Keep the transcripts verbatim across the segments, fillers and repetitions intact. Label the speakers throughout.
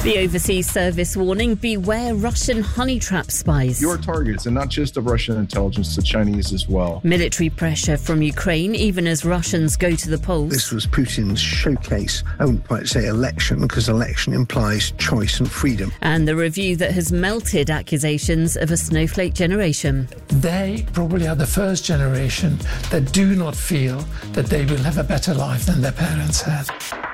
Speaker 1: The Overseas Service warning, beware Russian honey trap spies.
Speaker 2: Your targets, and not just of Russian intelligence, the Chinese as well.
Speaker 1: Military pressure from Ukraine, even as Russians go to the polls.
Speaker 3: This was Putin's showcase. I wouldn't quite say election, because election implies choice and freedom.
Speaker 1: And the review that has melted accusations of a snowflake generation.
Speaker 4: They probably are the first generation that do not feel that they will have a better life than their parents had.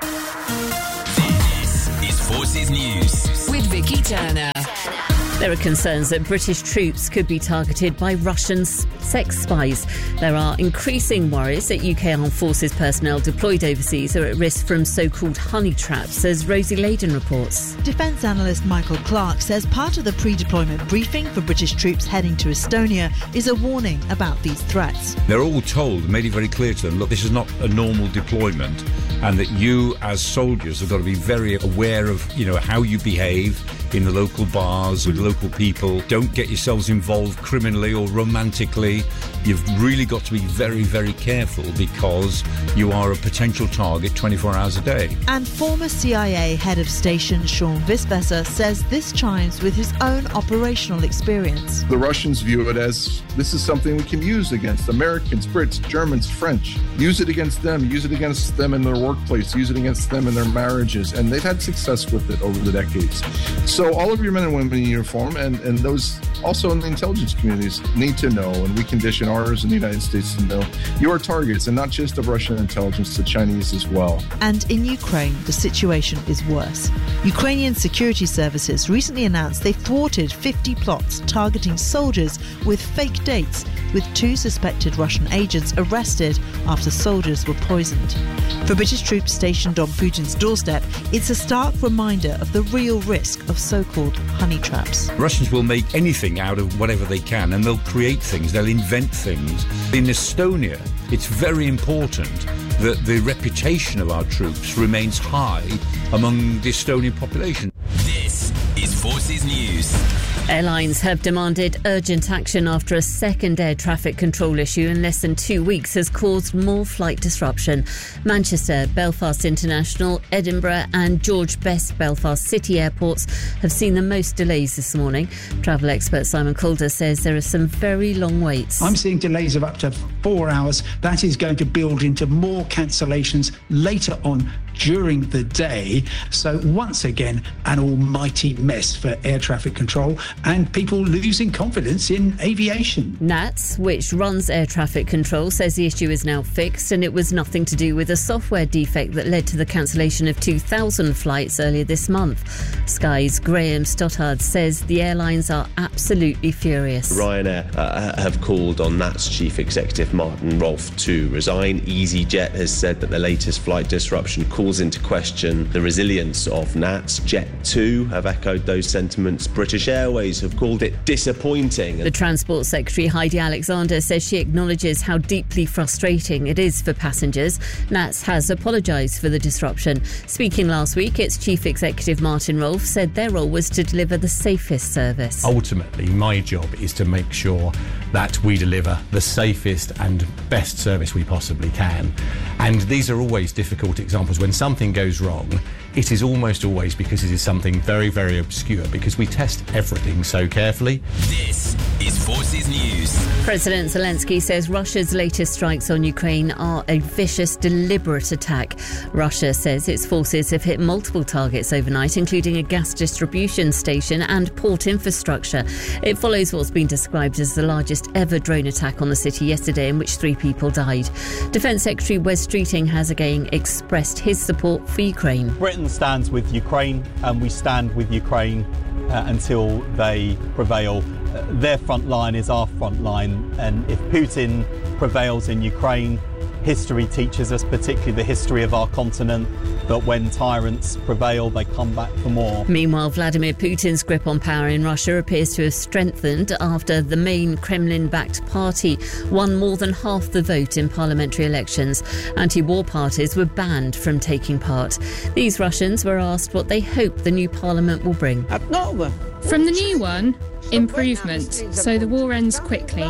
Speaker 5: Forces News with Vicky Turner.
Speaker 1: There are concerns that British troops could be targeted by Russian sex spies. There are increasing worries that U K Armed Forces personnel deployed overseas are at risk from so-called honey traps, as Rosie Layden reports.
Speaker 6: Defence analyst Michael Clark says part of the pre-deployment briefing for British troops heading to Estonia is a warning about these threats.
Speaker 7: They're all told, made it very clear to them, look, this is not a normal deployment, and that you as soldiers have got to be very aware of, you know, how you behave in the local bars with local people. Don't get yourselves involved criminally or romantically. You've really got to be very, very careful, because you are a potential target twenty-four hours a day.
Speaker 6: And former C I A head of station Sean Visvesser says this chimes with his own operational experience.
Speaker 2: The Russians view it as, this is something we can use against Americans, Brits, Germans, French. Use it against them, use it against them in their workplace, use it against them in their marriages. And they've had success with it over the decades. So all of your men and women in uniform, and, and those also in the intelligence communities, need to know, and we condition ours in the United States to know, you are targets, and not just of Russian intelligence, the Chinese as well.
Speaker 6: And in Ukraine, the situation is worse. Ukrainian security services recently announced they thwarted fifty plots targeting soldiers with fake dates, with two suspected Russian agents arrested after soldiers were poisoned. For British troops stationed on Putin's doorstep, it's a stark reminder of the real risk of so-called honey traps.
Speaker 7: Russians will make anything out of whatever they can, and they'll create things, they'll invent things. In Estonia, it's very important that the reputation of our troops remains high among the Estonian population.
Speaker 5: This is Forces News.
Speaker 1: Airlines have demanded urgent action after a second air traffic control issue in less than two weeks has caused more flight disruption. Manchester, Belfast International, Edinburgh and George Best Belfast City airports have seen the most delays this morning. Travel expert Simon Calder says there are some very long waits.
Speaker 8: I'm seeing delays of up to four hours. That is going to build into more cancellations later on during the day. So once again, an almighty mess for air traffic control and people losing confidence in aviation.
Speaker 1: N A T S, which runs air traffic control, says the issue is now fixed and it was nothing to do with a software defect that led to the cancellation of two thousand flights earlier this month. Sky's Graham Stothard says the airlines are absolutely furious.
Speaker 9: Ryanair uh, have called on N A T S chief executive Martin Rolfe to resign. EasyJet has said that the latest flight disruption calls into question the resilience of N A T S. Jet two have echoed those sentiments. British Airways have called it disappointing.
Speaker 1: The Transport Secretary Heidi Alexander says she acknowledges how deeply frustrating it is for passengers. N A T S has apologised for the disruption. Speaking last week, its chief executive Martin Rolfe said their role was to deliver the safest service.
Speaker 10: Ultimately, my job is to make sure that we deliver the safest and best service we possibly can. And these are always difficult examples. When something goes wrong, it is almost always because it is something very, very obscure, because we test everything so carefully.
Speaker 5: This is Forces News.
Speaker 1: President Zelensky says Russia's latest strikes on Ukraine are a vicious, deliberate attack. Russia says its forces have hit multiple targets overnight, including a gas distribution station and port infrastructure. It follows what's been described as the largest ever drone attack on the city yesterday, in which three people died. Defence Secretary Wes Streeting has again expressed his support for Ukraine.
Speaker 11: Britain stands with Ukraine, and we stand with Ukraine uh, until they prevail. Uh, their front line is our front line, and if Putin prevails in Ukraine, history teaches us, particularly the history of our continent, that when tyrants prevail, they come back for more.
Speaker 1: Meanwhile, Vladimir Putin's grip on power in Russia appears to have strengthened after the main Kremlin-backed party won more than half the vote in parliamentary elections. Anti-war parties were banned from taking part. These Russians were asked what they hope the new parliament will bring.
Speaker 12: From the new one, improvement, so the war ends quickly.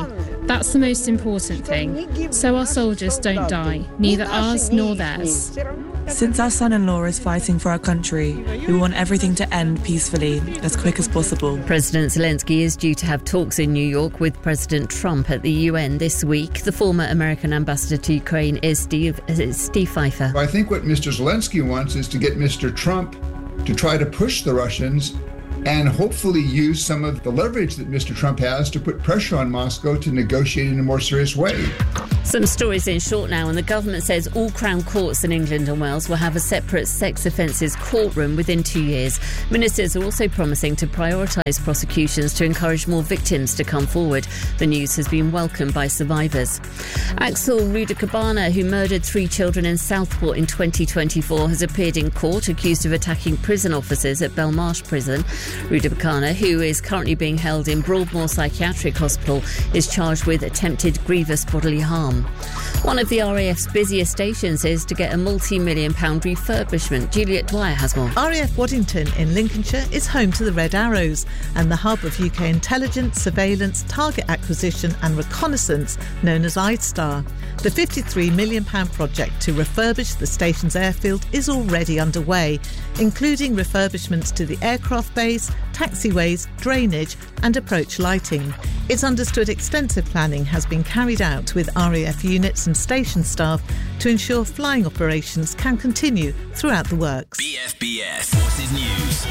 Speaker 12: That's the most important thing, so our soldiers don't die, neither ours nor theirs.
Speaker 13: Since our son-in-law is fighting for our country, we want everything to end peacefully, as quick as possible.
Speaker 1: President Zelensky is due to have talks in New York with President Trump at the U N this week. The former American ambassador to Ukraine is Steve, is Steve Pfeiffer.
Speaker 14: I think what Mister Zelensky wants is to get Mister Trump to try to push the Russians and hopefully use some of the leverage that Mister Trump has to put pressure on Moscow to negotiate in a more serious way.
Speaker 1: Some stories in short now, and the government says all Crown courts in England and Wales will have a separate sex offences courtroom within two years. Ministers are also promising to prioritise prosecutions to encourage more victims to come forward. The news has been welcomed by survivors. Axel Rudakabana, who murdered three children in Southport in twenty twenty-four, has appeared in court accused of attacking prison officers at Belmarsh Prison. Rudakabana, who is currently being held in Broadmoor Psychiatric Hospital, is charged with attempted grievous bodily harm. One of the R A F's busiest stations is to get a multi-million pound refurbishment. Juliet Dwyer has more.
Speaker 6: R A F Waddington in Lincolnshire is home to the Red Arrows and the hub of U K intelligence, surveillance, target acquisition and reconnaissance known as IDESTAR. The fifty-three million pounds project to refurbish the station's airfield is already underway, including refurbishments to the aircraft base, taxiways, drainage and approach lighting. It's understood extensive planning has been carried out with R A F units and station staff to ensure flying operations can continue throughout the works.
Speaker 5: B F B S Forces News.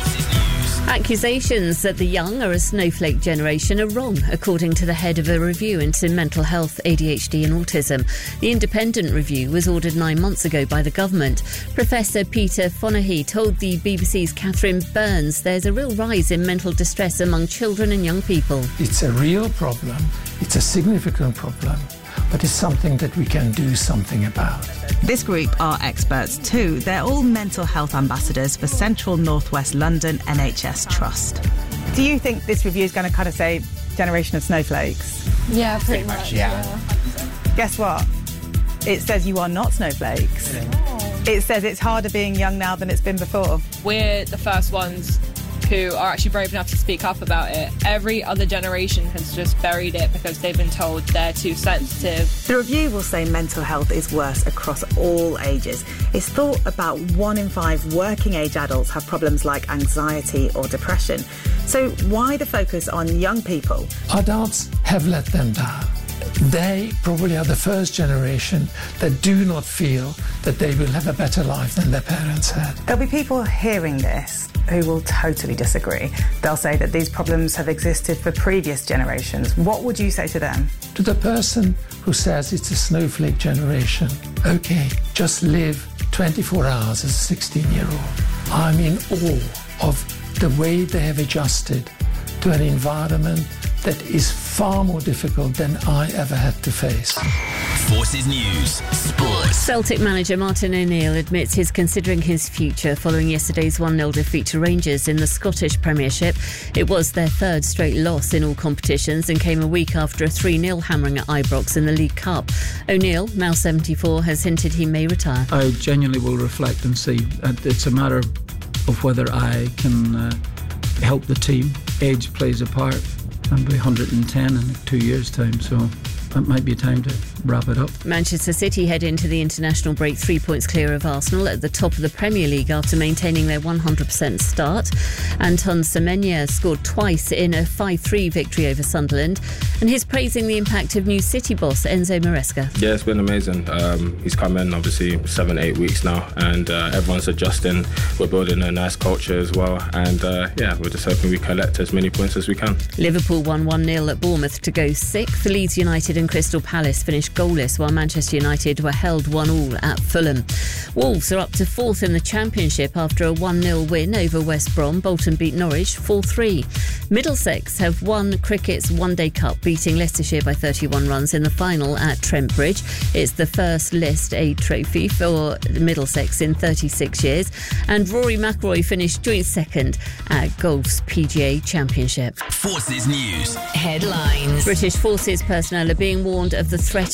Speaker 1: Accusations that the young are a snowflake generation are wrong, according to the head of a review into mental health, A D H D and autism. The independent review was ordered nine months ago by the government. Professor Peter Fonahy told the B B C's Catherine Burns there's a real rise in mental distress among children and young people.
Speaker 4: It's a real problem, it's a significant problem, but it's something that we can do something about.
Speaker 15: This group are experts too. They're all mental health ambassadors for Central North West London N H S Trust.
Speaker 16: Do you think this review is going to kind of say generation of snowflakes?
Speaker 17: Yeah, pretty, pretty much, much yeah.
Speaker 16: yeah. Guess what? It says you are not snowflakes. Oh. It says it's harder being young now than it's been before.
Speaker 17: We're the first ones who are actually brave enough to speak up about it. Every other generation has just buried it because they've been told they're too sensitive.
Speaker 15: The review will say mental health is worse across all ages. It's thought about one in five working age adults have problems like anxiety or depression. So why the focus on young people?
Speaker 4: Adults have let them down. They probably are the first generation that do not feel that they will have a better life than their parents had.
Speaker 16: There'll be people hearing this who will totally disagree. They'll say that these problems have existed for previous generations. What would you say to them?
Speaker 4: To the person who says it's a snowflake generation, okay, just live twenty-four hours as a sixteen-year-old. I'm in awe of the way they have adjusted to an environment that is far more difficult than I ever had to face.
Speaker 5: Forces News Sports.
Speaker 1: Celtic manager Martin O'Neill admits he's considering his future following yesterday's one nil defeat to Rangers in the Scottish Premiership. It was their third straight loss in all competitions and came a week after a three nil hammering at Ibrox in the League Cup. O'Neill, now seventy-four, has hinted he may retire.
Speaker 18: I genuinely will reflect and see. It's a matter of whether I can uh, help the team. Age plays a part. I'll be one hundred ten in two years' time, so that might be time to wrap it up.
Speaker 1: Manchester City head into the international break three points clear of Arsenal at the top of the Premier League after maintaining their one hundred percent start. Anton Semenyo scored twice in a five three victory over Sunderland, and he's praising the impact of new City boss Enzo Maresca.
Speaker 19: Yeah, it's been amazing. Um, he's come in obviously seven, eight weeks now, and uh, everyone's adjusting. We're building a nice culture as well, and uh, yeah, we're just hoping we collect as many points as we can.
Speaker 1: Liverpool won one nil at Bournemouth to go sixth. Leeds United and Crystal Palace finished goalless, while Manchester United were held one all at Fulham. Wolves are up to fourth in the Championship after a one nil win over West Brom. Bolton beat Norwich four three. Middlesex have won cricket's One Day Cup, beating Leicestershire by thirty-one runs in the final at Trent Bridge. It's the first List A trophy for Middlesex in thirty-six years. And Rory McIlroy finished joint second at golf's P G A Championship.
Speaker 5: Forces News Headlines.
Speaker 1: British Forces personnel are being warned of the threat of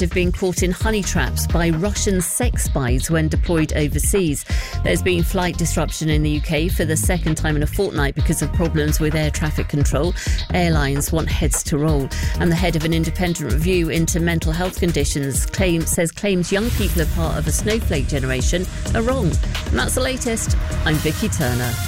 Speaker 1: have been caught in honey traps by Russian sex spies when deployed overseas. There's been flight disruption in the U K for the second time in a fortnight because of problems with air traffic control. Airlines want heads to roll. And the head of an independent review into mental health conditions claim, says claims young people are part of a snowflake generation are wrong. And that's the latest. I'm Vicky Turner.